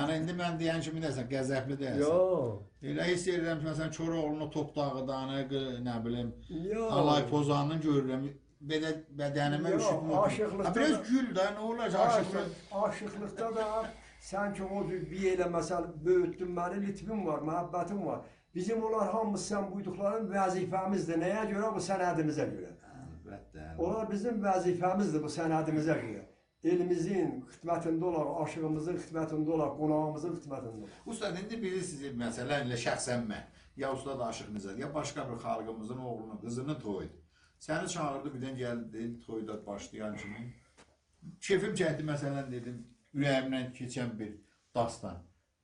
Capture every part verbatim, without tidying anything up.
Yəni indi mən deyən kimi nəsən, qəzəbli deyəsən. Yox. Elə hiss edirəm ki, məsələn, Koroğlunu top dağıdanı, nə bilim, Yox. alay pozanını görürəm. Belə bədənimə Yox, üşütmür. aşıqlıqda Biraz da- gül də, nə olacaq aşıqlıq? Aşıq, aşıqlıqda da sən ki o cür bir elə məsəl böyütdün məni, litfim var, məhəbbətim var. Bizim onlar hamısı sən buyduqların vəzifəmizdir. Nəyə görə? Bu sənədimizə görə. Əlbəttə. Onlar bizim vəzifəmizdir bu sənədimizə görə. Elimizin xidmətində olaq, aşığımızın xidmətində olaq, qonağımızın xidmətində olaq. Ustad, indi bilirsiniz, məsələn, elə şəxsən mən, ya ustad aşıq Nizar, ya başqa bir xalqımızın oğlunu, qızını toydu. Səni çağırdı, birdən gəldi, toyda başlayan kimi. Kefim çəkdi, məsələn, dedim, ürəyimdən keçən bir dastan.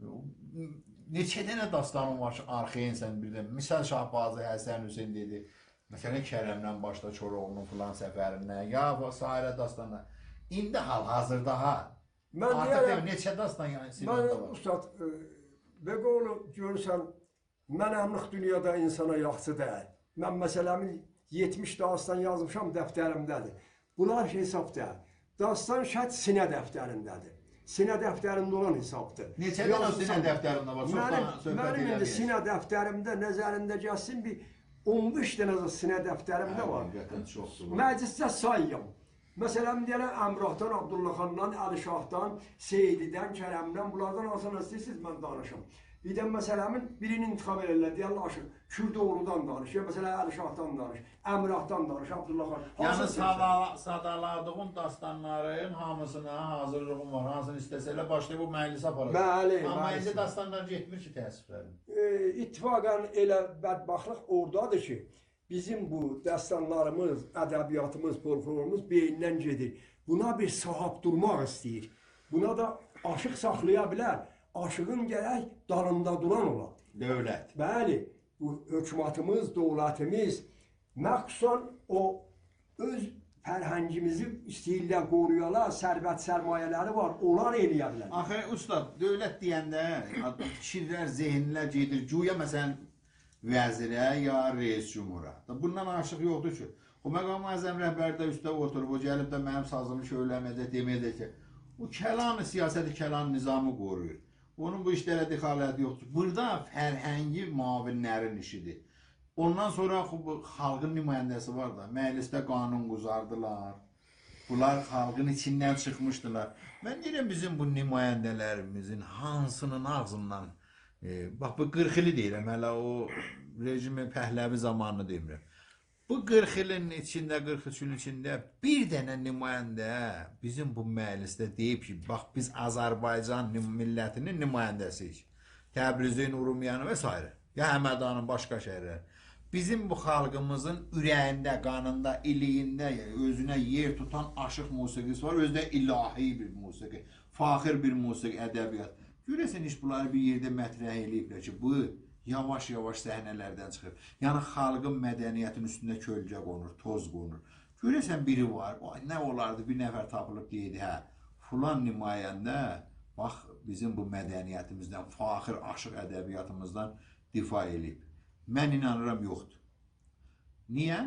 Neçə dənə dastanım var ki, arxaya insən birdən. Misal Şahbazı Həsən Hüseyin dedi, məsələn, Kərəmdən başla Koroğlunun filan səfərindən, ya bu sairə dastanlar. İndi hal-hazırda ha. Mən Artıq deyərəm, neçə dastan yəni mən sinəmdə var. ustad, e, Beqoğlu görürsən, mənəmlik dünyada insana yaxşı deyil. Mən məsələmin yetmiş dastan yazmışam dəftərimdədir. Bunlar hesab deyil. Dastan şərt sinə dəftərindədir. Sinə dəftərində olan hesabdır. Neçə dənə sinə dəftərində var? Mənim, Çoxdan söhbət mənim indi eləməyək. sinə dəftərimdə nəzərində gəlsin bir on beş dənə də sinə dəftərimdə var. Həqiqətən çoxdur. Məclisdə sayıyorum. Məsələn, deyərəm Əmrahdan, Abdullaxandan, Əlişahdan, Seydidən, Kərəmdən, bunlardan alsan istəyirsiniz, mən danışım. Bir də məsələmin birini intiqam edirlər, deyərlər aşıq, Kürdoğludan danış, ya məsələn Əlişahdan danış, Əmrahdan danış, Abdullaxan. Yəni sadala, sadaladığın dastanların hamısına hazırlığım var, hansını istəsələr başlayıb bu məclisə aparır. Bəli, Amma bəli. indi dastanlar getmir ki, təəssüflərim. E, ittifaqən elə bədbaxtlıq oradadır ki, bizim bu dəstanlarımız, ədəbiyyatımız, folklorumuz beyindən gedir. Buna bir sahab durmaq istəyir. Buna da aşıq saxlaya bilər. Aşığın gərək dalında duran ola. Dövlət. Bəli, bu hökumətimiz, dövlətimiz məxsusən o öz fərhəngimizi istəyirlər qoruyalar, sərvət sərmayələri var, onlar eləyə bilər. Axı, ustad, dövlət deyəndə fikirlər, zehinlər gedir. Güya məsələn, vəzirə ya reis cumhura. Bundan aşıq yoxdur ki. O məqam-ı əzəm rəhbərdə üstə oturub, o gəlib də mənim sazımı şöyləməcək, deməyəcək ki, o kəlam-ı siyasəti, kəlam nizamı qoruyur. Onun bu işlərə dixaləti yoxdur. Burada fərhəngi mavinlərin işidir. Ondan sonra xalqın nümayəndəsi var da, məclisdə qanun quzardılar. Bunlar xalqın içindən çıxmışdılar. Mən deyirəm, bizim bu nümayəndələrimizin hansının ağzından, e, bax bu qırx ili deyirəm, hələ o rejimi Pəhləvi zamanını demirəm. Bu qırx ilin içində, qırx üç ilin içində bir dənə nümayəndə bizim bu məclisdə deyib ki, bax biz Azərbaycan millətinin nümayəndəsiyik. Təbrizin, Urumiyanı və s. Ya Həmədanın başqa şəhərləri. Bizim bu xalqımızın ürəyində, qanında, iliyində, özünə yer tutan aşıq musiqisi var. Özdə ilahi bir musiqi, faxir bir musiqi, ədəbiyyat. Görəsən iş bunları bir yerdə mətrəh eləyiblər ki, bu yavaş-yavaş səhnələrdən çıxır. Yəni xalqın mədəniyyətinin üstündə kölgə qonur, toz qonur. Görəsən biri var, nə olardı, bir nəfər tapılıb deyildi, hə, filan nümayəndə, bax, bizim bu mədəniyyətimizdən, faxir, aşıq ədəbiyyatımızdan difa eləyib. Mən inanıram, yoxdur. Niyə?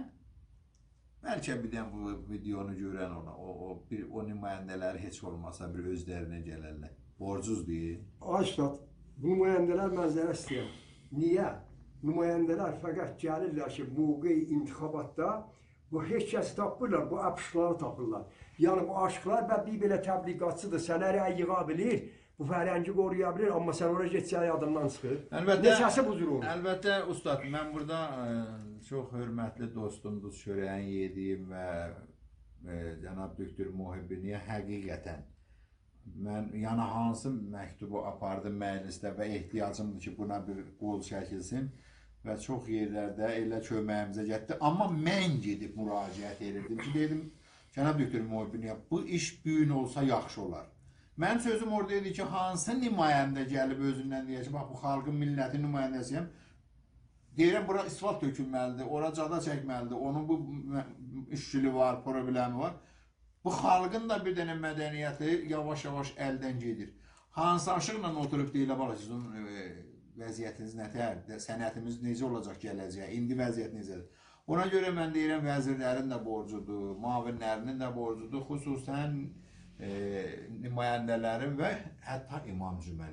Bəlkə birdən bu videonu görən ona, o, o, bir, o nümayəndələri heç olmasa bir özlərinə gələrlər. Borcuz deyil. Aştat, bu nümayəndələr mənzərə istəyir. Niyə? Nümayəndələr fəqət gəlirlər ki, mövqeyi intixabatda bu heç kəs tapırlar, bu apışları tapırlar. Yəni bu aşıqlar və bir belə təbliğatçıdır, sənə rəy yığa bilir, bu fərhəngi qoruya bilir, amma sən oraya getsə yadından çıxır. Əlbəttə, neçəsi bu cür olur? Əlbəttə, ustad, mən burada ə, çox hörmətli dostumdur, çörəyin yediyim və ə, cənab doktor Muhibbiniyə həqiqətən mən yana hansı məktubu apardım məclisdə və ehtiyacımdır ki, buna bir qol çəkilsin və çox yerlərdə elə köməyimizə getdi. Amma mən gedib müraciət edirdim ki, dedim, cənab doktor Muhibbiniyə, bu iş büyün olsa yaxşı olar. Mənim sözüm orada idi ki, hansı nümayəndə gəlib özündən deyək ki, bax, bu xalqın millətin nümayəndəsiyəm, deyirəm, bura isfalt tökülməlidir, ora cada çəkməlidir, onun bu işçili var, problemi var. Bu xalqın da bir dənə mədəniyyəti yavaş-yavaş əldən gedir. Hansı aşıqla oturub deyilə, bala, sizin e, vəziyyətiniz nətər, sənətimiz necə olacaq gələcək, indi vəziyyət necədir? Ona görə mən deyirəm, vəzirlərin də borcudur, mavinlərinin də borcudur, xüsusən e, nümayəndələrin və hətta İmam Cüməli.